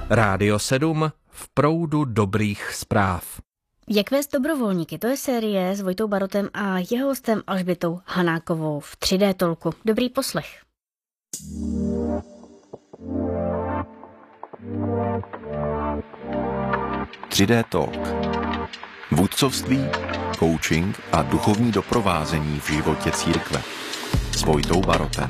Rádio 7 v proudu dobrých zpráv. Jak vést dobrovolníky, to je série s Vojtou Barotem a jeho hostem Alžbětou Hanákovou v 3D Talku. Dobrý poslech. Tři Talk. Vůdcovství, coaching a duchovní doprovázení v životě církve. S Vojtou Barotem.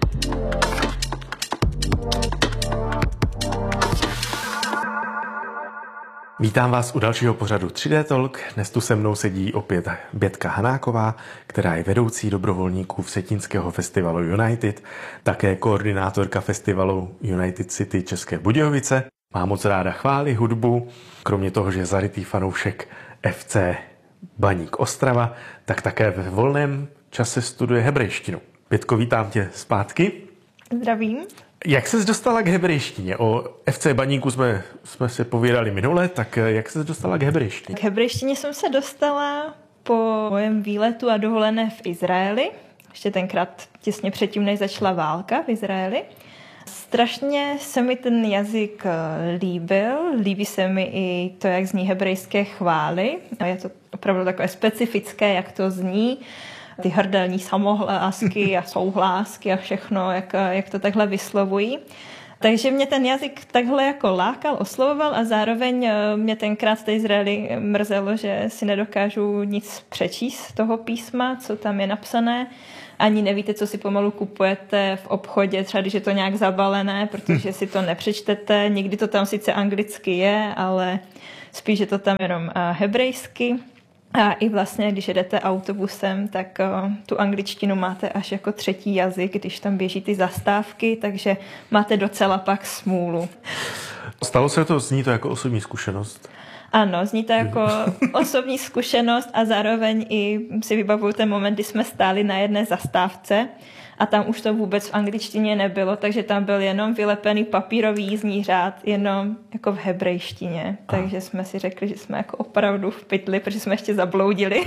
Vítám vás u dalšího pořadu 3D Talk. Dnes tu se mnou sedí opět Bětka Hanáková, která je vedoucí dobrovolníků Vsetínského festivalu United, také koordinátorka festivalu United City České Budějovice. Má moc ráda chvály, hudbu, kromě toho, že je zarytý fanoušek FC Baník Ostrava, tak také ve volném čase studuje hebrejštinu. Bětko, vítám tě zpátky. Zdravím. Jak ses dostala k hebrejštině? O FC Baníku jsme se povídali minule, tak jak ses dostala k hebrejštině? K hebrejštině jsem se dostala po mém výletu a dovolené v Izraeli. Ještě tenkrát těsně předtím, než začala válka v Izraeli. Strašně se mi ten jazyk líbil. Líbí se mi i to, jak zní hebrejské chvály. A je to opravdu takové specifické, jak to zní. Ty hrdelní samohlásky a souhlásky a všechno, jak to takhle vyslovují. Takže mě ten jazyk takhle jako lákal, oslovoval a zároveň mě tenkrát v té Izraeli mrzelo, že si nedokážu nic přečíst z toho písma, co tam je napsané. Ani nevíte, co si pomalu kupujete v obchodě, třeba když je to nějak zabalené, protože si to nepřečtete. Někdy to tam sice anglicky je, ale spíš je to tam jenom hebrejsky. A i vlastně, když jedete autobusem, tak tu angličtinu máte až jako třetí jazyk, když tam běží ty zastávky, takže máte docela pak smůlu. Stalo se to, zní to jako osobní zkušenost? Ano, zní to jako osobní zkušenost a zároveň i si vybavuju ten moment, kdy jsme stáli na jedné zastávce a tam už to vůbec v angličtině nebylo, takže tam byl jenom vylepený papírový jízdní řád, jenom jako v hebrejštině. Takže jsme si řekli, že jsme jako opravdu v pytli, protože jsme ještě zabloudili.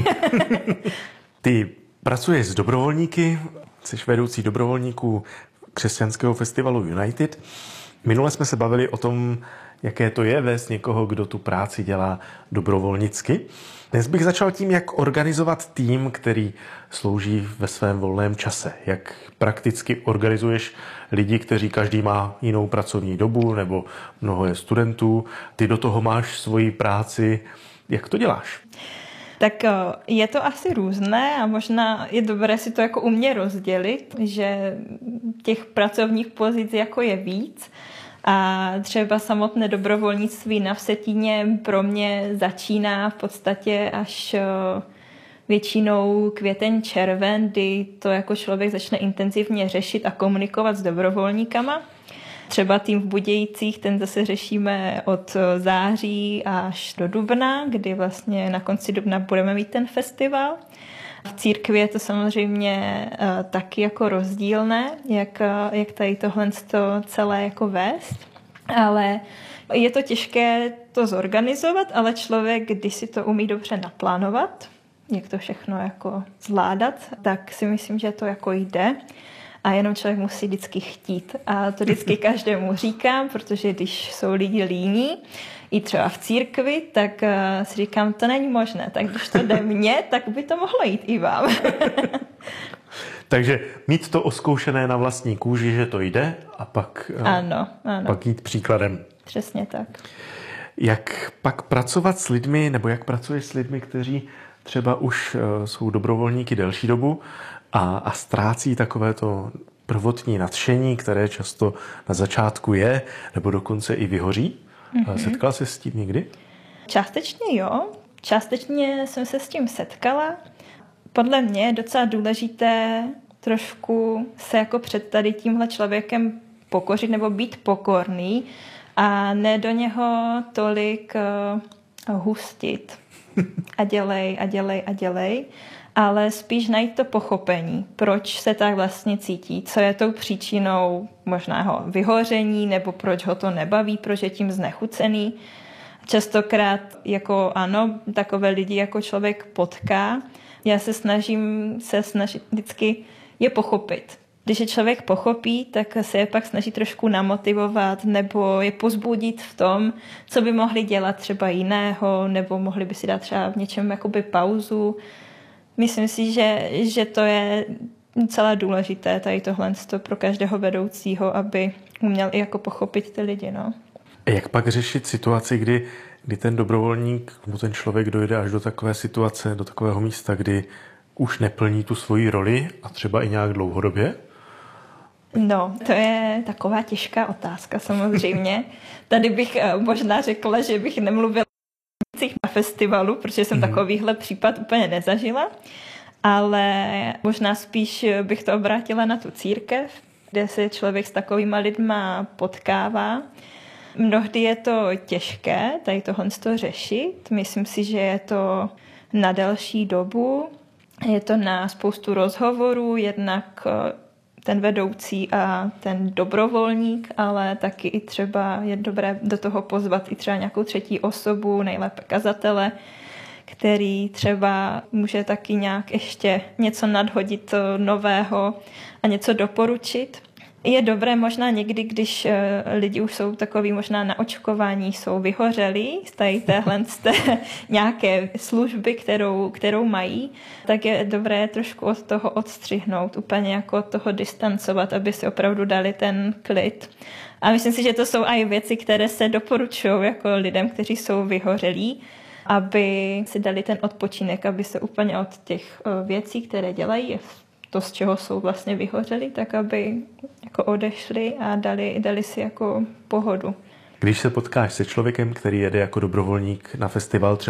Ty pracuješ s dobrovolníky, jsi vedoucí dobrovolníků křesťanského festivalu United. Minule jsme se bavili o tom, jaké to je vést někoho, kdo tu práci dělá dobrovolnicky. Dnes bych začal tím, jak organizovat tým, který slouží ve svém volném čase. Jak prakticky organizuješ lidi, kteří každý má jinou pracovní dobu, nebo mnoho je studentů. Ty do toho máš svoji práci. Jak to děláš? Tak je to asi různé a možná je dobré si to jako umět rozdělit, že těch pracovních pozic jako je víc. A třeba samotné dobrovolnictví na Vsetíně pro mě začíná v podstatě až většinou květen, červen, kdy to jako člověk začne intenzivně řešit a komunikovat s dobrovolníkama. Třeba tým v Budějcích, ten zase řešíme od září až do dubna, kdy vlastně na konci dubna budeme mít ten festival. V církvi je to samozřejmě taky jako rozdílné, jak tady tohle celé jako vést, ale je to těžké to zorganizovat, ale člověk, když si to umí dobře naplánovat, jak to všechno jako zvládat, tak si myslím, že to jako jde. A jenom člověk musí vždycky chtít. A to vždycky každému říkám, protože když jsou lidi líní, i třeba v církvi, tak si říkám, to není možné. Tak když to jde mně, tak by to mohlo jít i vám. Takže mít to oskoušené na vlastní kůži, že to jde a pak, ano. pak jít příkladem. Přesně tak. Jak pak pracovat s lidmi, nebo jak pracuješ s lidmi, kteří třeba už jsou dobrovolníky delší dobu a ztrácí takové to prvotní nadšení, které často na začátku je, nebo dokonce i vyhoří? Mm-hmm. Setkala jsi s tím někdy? Částečně jo. Částečně jsem se s tím setkala. Podle mě je docela důležité trošku se jako před tady tímhle člověkem pokořit nebo být pokorný a ne do něho tolik hustit a dělej, ale spíš najít to pochopení, proč se tak vlastně cítí, co je tou příčinou možného vyhoření, nebo proč ho to nebaví, proč je tím znechucený. Častokrát jako ano, takové lidi jako člověk potká. Já se snažím vždycky je pochopit. Když je člověk pochopí, tak se je pak snaží trošku namotivovat nebo je pozbudit v tom, co by mohli dělat třeba jiného, nebo mohli by si dát třeba v něčem jakoby pauzu. Myslím si, že to je celé důležité, tady tohle pro každého vedoucího, aby uměl i jako pochopit ty lidi. No. Jak pak řešit situaci, kdy ten dobrovolník, nebo ten člověk dojde až do takové situace, do takového místa, kdy už neplní tu svoji roli a třeba i nějak dlouhodobě? No, to je taková těžká otázka samozřejmě. Tady bych možná řekla, že bych nemluvila na festivalu, protože jsem takovýhle případ úplně nezažila, ale možná spíš bych to obrátila na tu církev, kde se člověk s takovýma lidma potkává. Mnohdy je to těžké tady tohle řešit. Myslím si, že je to na delší dobu. Je to na spoustu rozhovorů, jednak ten vedoucí a ten dobrovolník, ale taky i třeba je dobré do toho pozvat i třeba nějakou třetí osobu, nejlépe kazatele, který třeba může taky nějak ještě něco nadhodit nového a něco doporučit. Je dobré možná někdy, když lidi už jsou takový možná na očkování, jsou vyhořelí z téhle nějaké služby, kterou mají, tak je dobré trošku od toho odstřihnout, úplně jako od toho distancovat, aby si opravdu dali ten klid. A myslím si, že to jsou i věci, které se doporučují jako lidem, kteří jsou vyhořelí, aby si dali ten odpočinek, aby se úplně od těch věcí, které dělají, to, z čeho jsou vlastně vyhořeli, tak aby jako odešli a dali si jako pohodu. Když se potkáš se člověkem, který jede jako dobrovolník na festival třeba